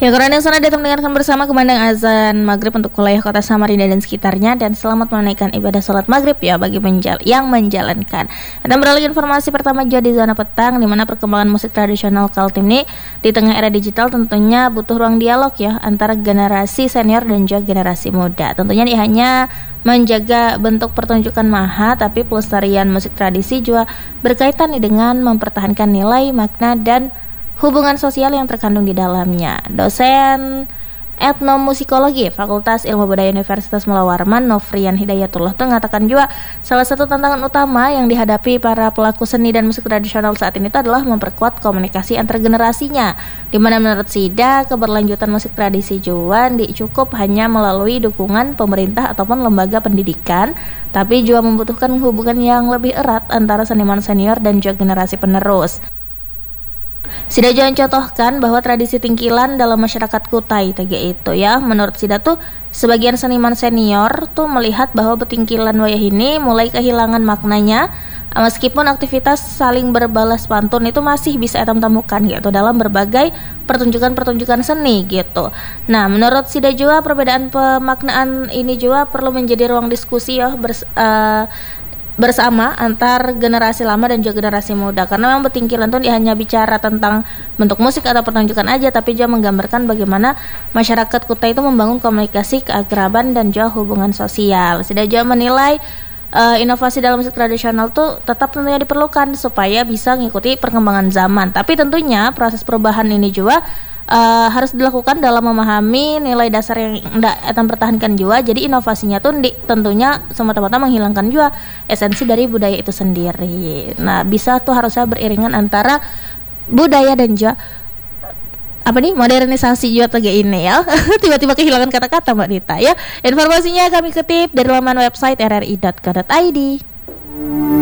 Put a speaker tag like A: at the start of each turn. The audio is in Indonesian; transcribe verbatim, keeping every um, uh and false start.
A: Ya, kurang yang sana datang mendengarkan bersama kumandang azan maghrib untuk wilayah kota Samarinda dan sekitarnya, dan selamat menunaikan ibadah sholat maghrib ya bagi menjal yang menjalankan. Dan beralih informasi pertama juga di zona petang, di mana perkembangan musik tradisional Kaltim ini di tengah era digital tentunya butuh ruang dialog ya antara generasi senior dan juga generasi muda. Tentunya ini hanya menjaga bentuk pertunjukan maha, tapi pelestarian musik tradisi juga berkaitan nih dengan mempertahankan nilai, makna, dan hubungan sosial yang terkandung di dalamnya. Dosen etnomusikologi Fakultas Ilmu Budaya Universitas Mula Warman, Nofrian Hidayatullah, itu mengatakan juga salah satu tantangan utama yang dihadapi para pelaku seni dan musik tradisional saat ini itu adalah memperkuat komunikasi antar generasinya, di mana menurut Sida keberlanjutan musik tradisi juga cukup hanya melalui dukungan pemerintah ataupun lembaga pendidikan, tapi juga membutuhkan hubungan yang lebih erat antara seniman senior dan juga generasi penerus. Sida juga contohkan bahwa tradisi tingkilan dalam masyarakat Kutai T G itu ya, menurut Sida tuh sebagian seniman senior tuh melihat bahwa betingkilan wayah ini mulai kehilangan maknanya, meskipun aktivitas saling berbalas pantun itu masih bisa etam temukan gitu dalam berbagai pertunjukan-pertunjukan seni gitu. Nah, menurut Sida juga perbedaan pemaknaan ini juga perlu menjadi ruang diskusi ya bers- uh, bersama antar generasi lama dan juga generasi muda, karena memang betingkilan tuh hanya bicara tentang bentuk musik atau pertunjukan aja, tapi juga menggambarkan bagaimana masyarakat Kutai itu membangun komunikasi, keakraban, dan juga hubungan sosial. Sida juga menilai uh, inovasi dalam musik tradisional tuh tetap tentunya diperlukan supaya bisa mengikuti perkembangan zaman, tapi tentunya proses perubahan ini juga Uh, harus dilakukan dalam memahami nilai dasar yang tidak akan pertahankan juga. Jadi inovasinya tuh di, tentunya semata-mata menghilangkan juga esensi dari budaya itu sendiri. Nah, bisa tuh harusnya beriringan antara budaya dan juga apa nih modernisasi juga T G ini ya. Tiba-tiba kehilangan kata-kata Mbak Dita ya. Informasinya kami kutip dari laman website r r i dot co dot i d.